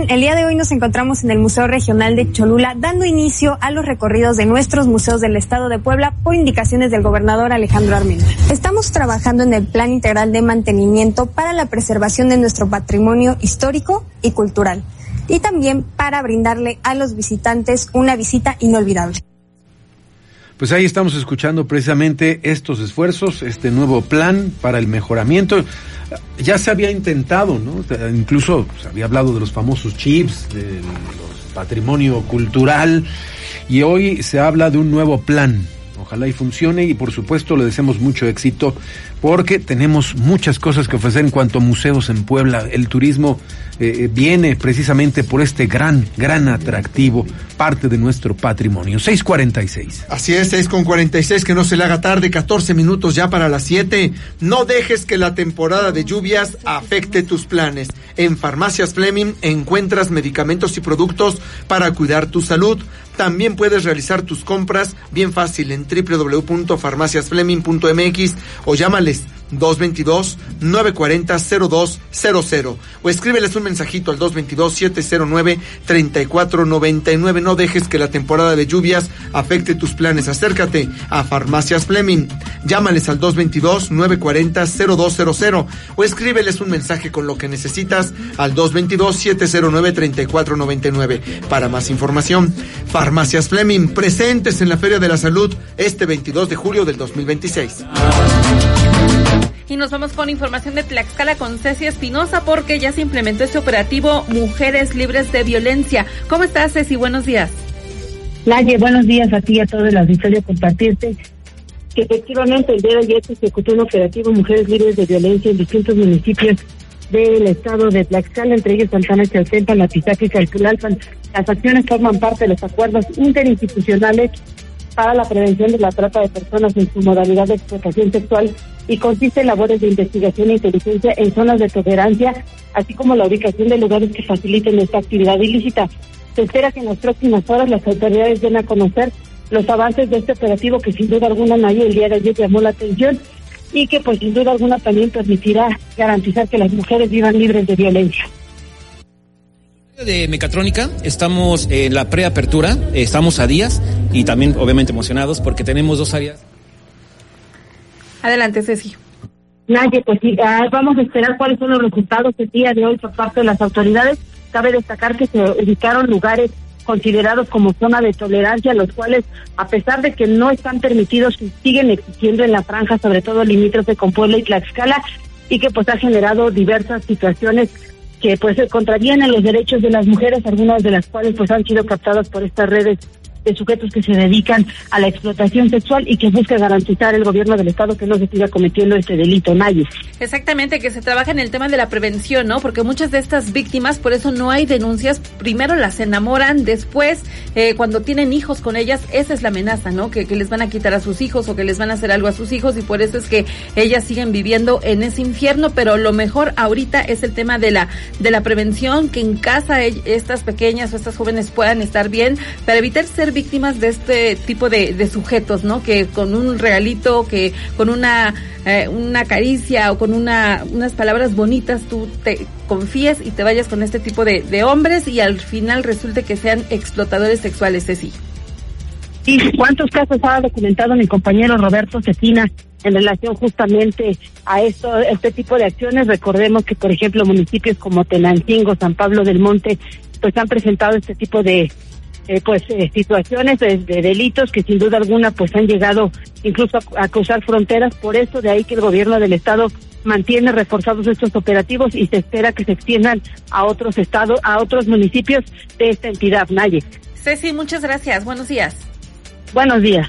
El día de hoy nos encontramos en el Museo Regional de Cholula, dando inicio a los recorridos de nuestros museos del estado de Puebla por indicaciones del gobernador Alejandro Armenta. Estamos trabajando en el Plan Integral de Mantenimiento para la preservación de nuestro patrimonio histórico y cultural, y también para brindarle a los visitantes una visita inolvidable. Pues ahí estamos escuchando precisamente estos esfuerzos, este nuevo plan para el mejoramiento. Ya se había intentado, ¿no? Incluso se había hablado de los famosos chips, del patrimonio cultural, y hoy se habla de un nuevo plan. Ojalá y funcione, y por supuesto le deseamos mucho éxito, porque tenemos muchas cosas que ofrecer en cuanto a museos en Puebla. El turismo viene precisamente por este gran atractivo, parte de nuestro patrimonio. 6:46. Así es, 6:46, que no se le haga tarde, 14 minutos ya para las 7. No dejes que la temporada de lluvias afecte tus planes. En Farmacias Fleming encuentras medicamentos y productos para cuidar tu salud. También puedes realizar tus compras bien fácil en www.farmaciasfleming.mx o llámales 222-940-0200 o escríbeles un mensajito al 222-709-3499. No dejes que la temporada de lluvias afecte tus planes. Acércate a Farmacias Fleming. Llámales al 222-940-0200 o escríbeles un mensaje con lo que necesitas al 222-709-3499. Para más información, Farmacias Fleming, presentes en la Feria de la Salud este 22 de julio del 2026. Y nos vamos con información de Tlaxcala con Ceci Espinosa, porque ya se implementó este operativo Mujeres Libres de Violencia. ¿Cómo estás, Ceci? Buenos días. Laye, buenos días a ti y a todo el auditorio. Compartirte que efectivamente el día de ayer se ejecutó un operativo Mujeres Libres de Violencia en distintos municipios del estado de Tlaxcala, entre ellos Santana, Chaltenta, Lapizaca y Calpulalpan. Las acciones forman parte de los acuerdos interinstitucionales para la prevención de la trata de personas en su modalidad de explotación sexual y consiste en labores de investigación e inteligencia en zonas de tolerancia, así como la ubicación de lugares que faciliten esta actividad ilícita. Se espera que en las próximas horas las autoridades den a conocer los avances de este operativo, que sin duda alguna nadie el día de ayer llamó la atención y que pues sin duda alguna también permitirá garantizar que las mujeres vivan libres de violencia. De Mecatrónica, estamos en la preapertura, estamos a días y también obviamente emocionados porque tenemos 2 áreas. Adelante, Ceci. Nadie, pues sí, vamos a esperar cuáles son los resultados del día de hoy por parte de las autoridades. Cabe destacar que se ubicaron lugares considerados como zona de tolerancia, los cuales, a pesar de que no están permitidos, siguen existiendo en la franja, sobre todo limítrofe con Puebla y Tlaxcala, y que pues ha generado diversas situaciones que pues contravienen los derechos de las mujeres, algunas de las cuales pues han sido captadas por estas redes de sujetos que se dedican a la explotación sexual y que busca garantizar el gobierno del estado que no se siga cometiendo este delito, Naye. Exactamente, que se trabaja en el tema de la prevención, ¿no? Porque muchas de estas víctimas, por eso no hay denuncias, primero las enamoran, después cuando tienen hijos con ellas, esa es la amenaza, ¿no? Que les van a quitar a sus hijos o que les van a hacer algo a sus hijos, y por eso es que ellas siguen viviendo en ese infierno. Pero lo mejor ahorita es el tema de la prevención, que en casa estas pequeñas o estas jóvenes puedan estar bien, para evitar ser víctimas de este tipo de sujetos, ¿no? Que con un regalito, que con una caricia o con unas palabras bonitas tú te confíes y te vayas con este tipo de hombres y al final resulte que sean explotadores sexuales, Ceci. ¿Y cuántos casos ha documentado mi compañero Roberto Cecina en relación justamente a este tipo de acciones? Recordemos que, por ejemplo, municipios como Tenancingo, San Pablo del Monte, pues han presentado este tipo de situaciones de delitos que sin duda alguna pues han llegado incluso a cruzar fronteras. Por eso de ahí que el gobierno del estado mantiene reforzados estos operativos y se espera que se extiendan a otros estados, a otros municipios de esta entidad, Naye. Ceci, muchas gracias. Buenos días. Buenos días.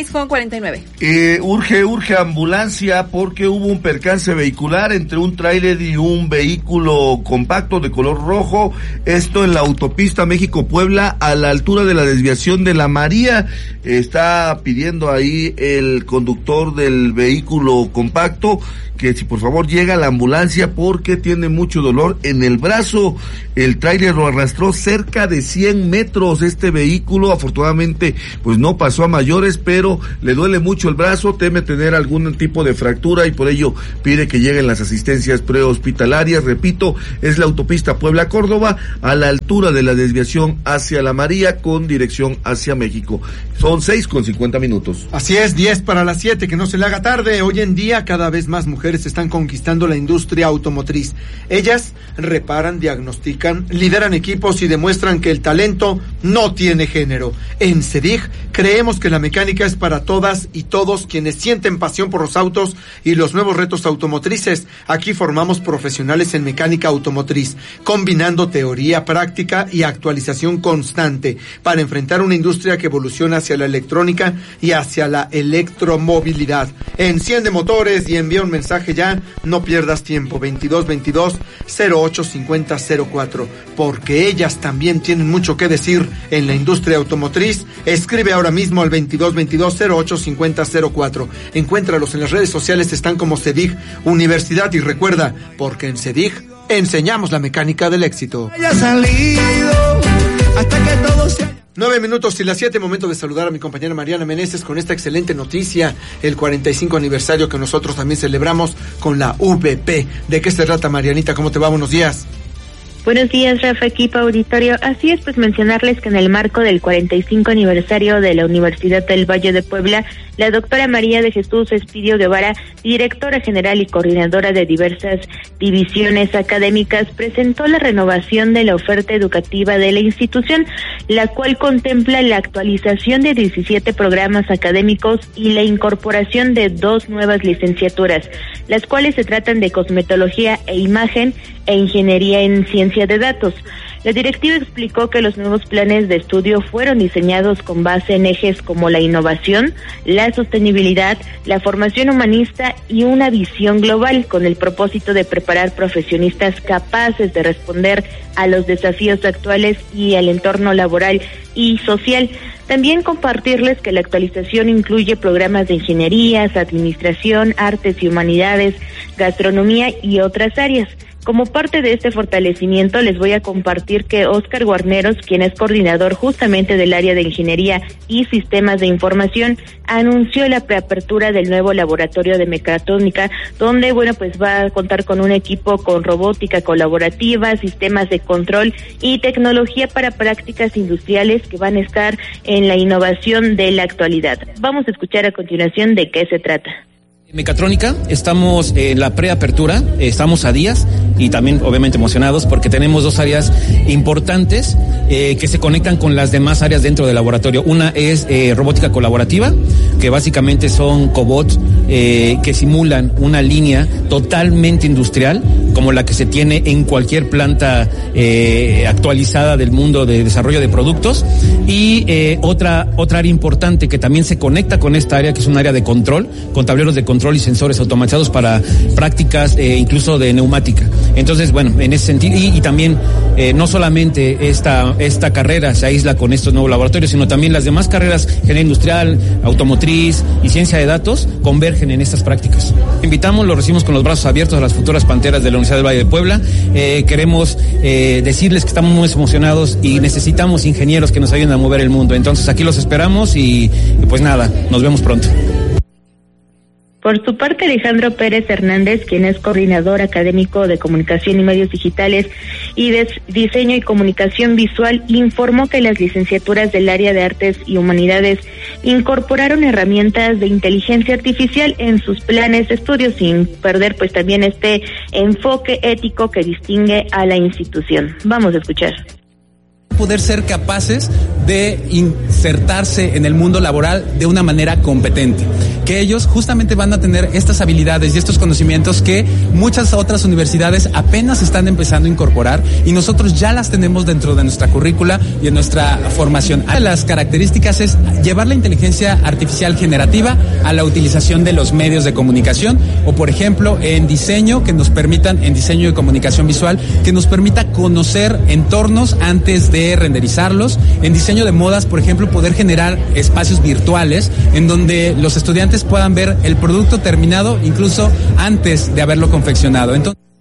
6:49. Urge ambulancia porque hubo un percance vehicular entre un tráiler y un vehículo compacto de color rojo. Esto en la autopista México-Puebla, a la altura de la desviación de la María. Está pidiendo ahí el conductor del vehículo compacto que si por favor llega la ambulancia porque tiene mucho dolor en el brazo. El tráiler lo arrastró cerca de 100 metros. Este vehículo afortunadamente pues no pasó a mayores, pero pero le duele mucho el brazo, teme tener algún tipo de fractura y por ello pide que lleguen las asistencias prehospitalarias. Repito, es la autopista Puebla-Córdoba a la altura de la desviación hacia La María con dirección hacia México. Son 6:50. Así es, 10 para las 7, que no se le haga tarde. Hoy en día cada vez más mujeres están conquistando la industria automotriz. Ellas reparan, diagnostican, lideran equipos y demuestran que el talento no tiene género. En CEDIG creemos que la mecánica es para todas y todos quienes sienten pasión por los autos y los nuevos retos automotrices. Aquí formamos profesionales en mecánica automotriz, combinando teoría, práctica y actualización constante para enfrentar una industria que evoluciona hacia la electrónica y hacia la electromovilidad. Enciende motores y envía un mensaje ya, no pierdas tiempo. 2222-085004, porque ellas también tienen mucho que decir en la industria automotriz. Escribe ahora mismo al 2222-085004. Encuéntralos en las redes sociales, están como CEDIG Universidad, y recuerda, porque en CEDIG enseñamos la mecánica del éxito. 9 minutos y las 7, momento de saludar a mi compañera Mariana Meneses con esta excelente noticia, el 45 aniversario que nosotros también celebramos con la VP. ¿De qué se trata, Marianita? ¿Cómo te va? Buenos días. Buenos días, Rafa, equipo auditorio. Así es, pues mencionarles que en el marco del 45 aniversario de la Universidad del Valle de Puebla, la doctora María de Jesús Espidio Guevara, directora general y coordinadora de diversas divisiones académicas, presentó la renovación de la oferta educativa de la institución, la cual contempla la actualización de 17 programas académicos y la incorporación de 2 nuevas licenciaturas, las cuales se tratan de cosmetología e imagen e ingeniería en ciencia de datos. La directiva explicó que los nuevos planes de estudio fueron diseñados con base en ejes como la innovación, la sostenibilidad, la formación humanista y una visión global, con el propósito de preparar profesionistas capaces de responder a los desafíos actuales y al entorno laboral y social. También compartirles que la actualización incluye programas de ingenierías, administración, artes y humanidades, gastronomía y otras áreas. Como parte de este fortalecimiento, les voy a compartir que Óscar Guarneros, quien es coordinador justamente del área de Ingeniería y Sistemas de Información, anunció la preapertura del nuevo laboratorio de mecatrónica, donde, pues va a contar con un equipo con robótica colaborativa, sistemas de control y tecnología para prácticas industriales que van a estar en la innovación de la actualidad. Vamos a escuchar a continuación de qué se trata. Mecatrónica, estamos en la preapertura, estamos a días y también obviamente emocionados porque tenemos 2 áreas importantes que se conectan con las demás áreas dentro del laboratorio. Una es robótica colaborativa, que básicamente son cobots que simulan una línea totalmente industrial, como la que se tiene en cualquier planta actualizada del mundo de desarrollo de productos. Y otra área importante que también se conecta con esta área, que es un área de control, con tableros de control y sensores automatizados para prácticas incluso de neumática. Entonces, en ese sentido, y también no solamente esta carrera se aísla con estos nuevos laboratorios, sino también las demás carreras, ingeniería industrial, automotriz y ciencia de datos, convergen en estas prácticas. Invitamos, lo recibimos con los brazos abiertos a las futuras panteras de la Universidad del Valle de Puebla. Queremos decirles que estamos muy emocionados y necesitamos ingenieros que nos ayuden a mover el mundo. Entonces, aquí los esperamos y pues nada, nos vemos pronto. Por su parte, Alejandro Pérez Hernández, quien es coordinador académico de comunicación y medios digitales y de diseño y comunicación visual, informó que las licenciaturas del área de artes y humanidades incorporaron herramientas de inteligencia artificial en sus planes de estudio, sin perder pues también este enfoque ético que distingue a la institución. Vamos a escuchar. Poder ser capaces de insertarse en el mundo laboral de una manera competente, que ellos justamente van a tener estas habilidades y estos conocimientos que muchas otras universidades apenas están empezando a incorporar y nosotros ya las tenemos dentro de nuestra currícula y en nuestra formación. Una de las características es llevar la inteligencia artificial generativa a la utilización de los medios de comunicación o, por ejemplo, en diseño, que nos permitan, en diseño de comunicación visual, que nos permita conocer entornos antes de renderizarlos. En diseño de modas, por ejemplo, poder generar espacios virtuales en donde los estudiantes puedan ver el producto terminado incluso antes de haberlo confeccionado.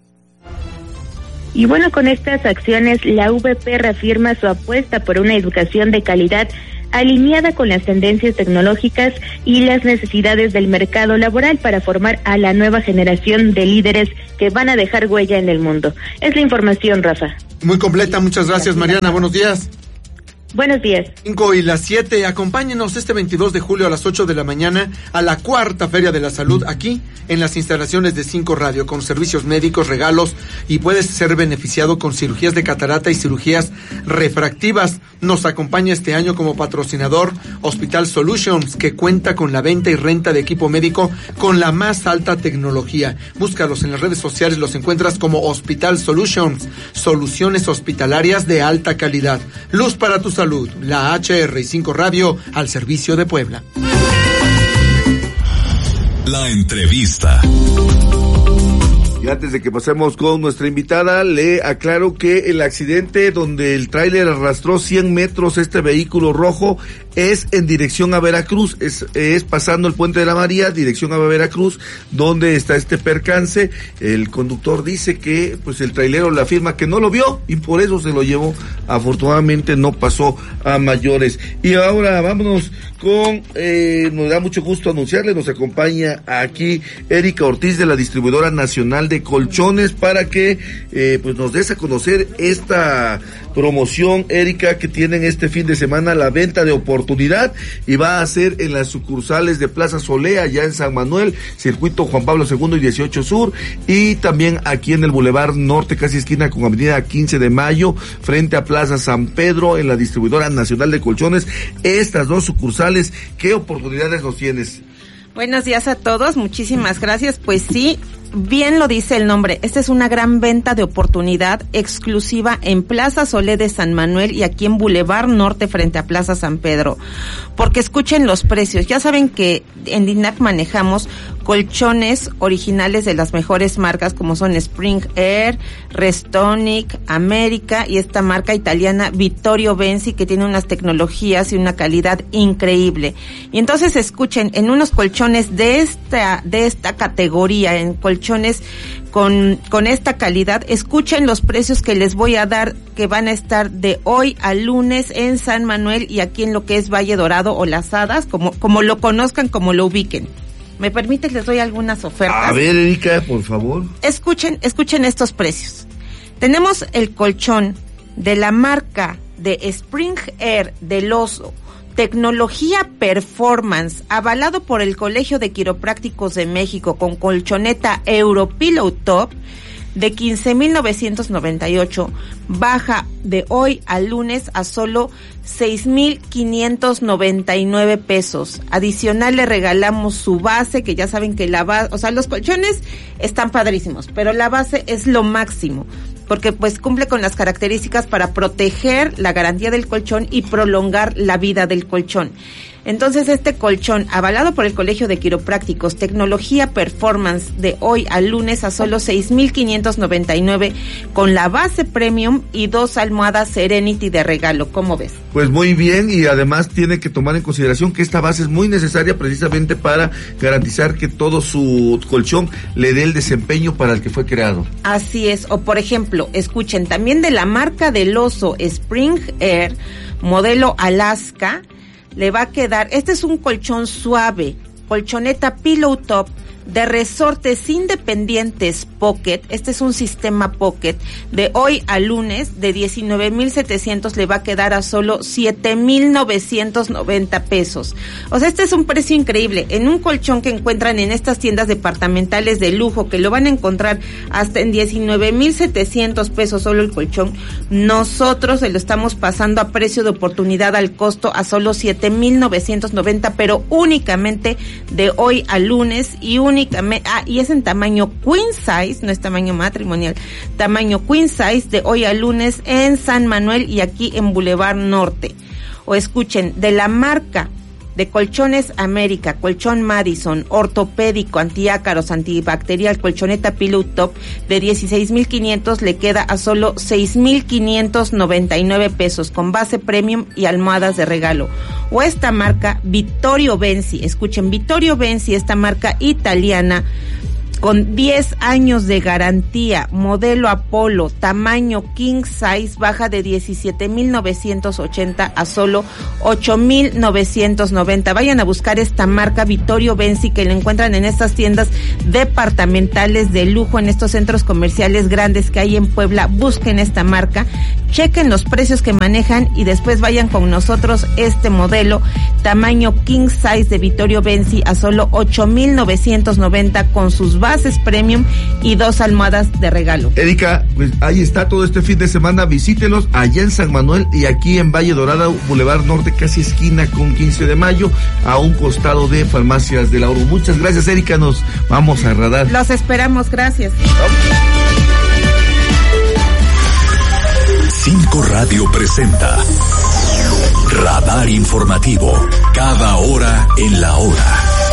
Y con estas acciones, la VP reafirma su apuesta por una educación de calidad alineada con las tendencias tecnológicas y las necesidades del mercado laboral para formar a la nueva generación de líderes que van a dejar huella en el mundo. Es la información, Rafa. Muy completa, muchas gracias, Mariana, buenos días. Buenos días. 5:07, acompáñenos este 22 de julio a las 8 de la mañana a la 4ª Feria de la Salud aquí en las instalaciones de 5 Radio con servicios médicos, regalos y puedes ser beneficiado con cirugías de catarata y cirugías refractivas. Nos acompaña este año como patrocinador Hospital Solutions, que cuenta con la venta y renta de equipo médico con la más alta tecnología. Búscalos en las redes sociales, los encuentras como Hospital Solutions, soluciones hospitalarias de alta calidad. Luz para tu salud, la HR y 5 Radio al servicio de Puebla. La entrevista. Y antes de que pasemos con nuestra invitada, le aclaro que el accidente donde el tráiler arrastró 100 metros este vehículo rojo es en dirección a Veracruz, es pasando el Puente de la María, dirección a Veracruz, donde está este percance. El conductor dice que pues el trailero le afirma que no lo vio y por eso se lo llevó. Afortunadamente no pasó a mayores. Y ahora vámonos con, nos da mucho gusto anunciarle, nos acompaña aquí Erika Ortiz de la Distribuidora Nacional de Colchones para que pues nos des a conocer esta promoción, Erika, que tienen este fin de semana, la venta de oportunidad, y va a ser en las sucursales de Plaza Solea, ya en San Manuel, Circuito Juan Pablo II y 18 Sur, y también aquí en el Boulevard Norte, casi esquina con Avenida 15 de Mayo, frente a Plaza San Pedro, en la Distribuidora Nacional de Colchones. Estas dos sucursales, ¿qué oportunidades nos tienes? Buenos días a todos, muchísimas gracias. Pues sí, bien lo dice el nombre, esta es una gran venta de oportunidad exclusiva en Plaza Solé de San Manuel y aquí en Boulevard Norte frente a Plaza San Pedro, porque escuchen los precios. Ya saben que en DINAC manejamos colchones originales de las mejores marcas como son Spring Air, Restonic, América y esta marca italiana Vittorio Benzi, que tiene unas tecnologías y una calidad increíble. Y entonces escuchen, en unos colchones de esta categoría, en colchones con esta calidad, escuchen los precios que les voy a dar, que van a estar de hoy al lunes en San Manuel y aquí en lo que es Valle Dorado o Las Hadas, como lo conozcan, como lo ubiquen. ¿Me permiten? Les doy algunas ofertas. A ver, Erika, por favor. Escuchen estos precios. Tenemos el colchón de la marca de Spring Air del Oso, tecnología performance, avalado por el Colegio de Quiroprácticos de México con colchoneta Europillow Top de 15,998, baja de hoy al lunes a solo 6,599 pesos. Adicional le regalamos su base, que ya saben que la base, o sea, los colchones están padrísimos, pero la base es lo máximo, porque pues cumple con las características para proteger la garantía del colchón y prolongar la vida del colchón. Entonces este colchón, avalado por el Colegio de Quiroprácticos, tecnología performance, de hoy al lunes a solo 6,599 con la base premium y 2 almohadas Serenity de regalo. ¿Cómo ves? Pues muy bien, y además tiene que tomar en consideración que esta base es muy necesaria precisamente para garantizar que todo su colchón le dé el desempeño para el que fue creado. Así es. O por ejemplo, escuchen, también de la marca del Oso Spring Air, modelo Alaska, le va a quedar, este es un colchón suave, colchoneta Pillow Top de resortes independientes Pocket. Este es un sistema Pocket. De hoy a lunes, de 19,700 le va a quedar a solo 7,990 pesos. O sea, este es un precio increíble. En un colchón que encuentran en estas tiendas departamentales de lujo, que lo van a encontrar hasta en 19,700 pesos solo el colchón, nosotros se lo estamos pasando a precio de oportunidad al costo a solo 7,990, pero únicamente de hoy a lunes y únicamente, y es en tamaño queen size, no es tamaño matrimonial, tamaño queen size, de hoy a lunes en San Manuel y aquí en Boulevard Norte. O escuchen, de la marca de Colchones América, colchón Madison, ortopédico, antiácaros, antibacterial, colchoneta Pillow Top de 16,500 le queda a solo 6,599 pesos con base premium y almohadas de regalo. O esta marca Vittorio Benzi, escuchen, Vittorio Benzi, esta marca italiana con 10 años de garantía, modelo Apollo, tamaño king size, baja de 17,980 a solo 8,990. Vayan a buscar esta marca Vittorio Benzi, que la encuentran en estas tiendas departamentales de lujo, en estos centros comerciales grandes que hay en Puebla. Busquen esta marca, chequen los precios que manejan y después vayan con nosotros. Este modelo tamaño king size de Vittorio Benzi a solo 8,990 con sus bases premium y 2 almohadas de regalo. Erika, pues ahí está todo este fin de semana, visítelos allá en San Manuel y aquí en Valle Dorado, Boulevard Norte, casi esquina con 15 de mayo, a un costado de Farmacias del Ahorro. Muchas gracias, Erika, nos vamos a Radar. Los esperamos, gracias. 5 Radio presenta Radar Informativo, cada hora en la hora.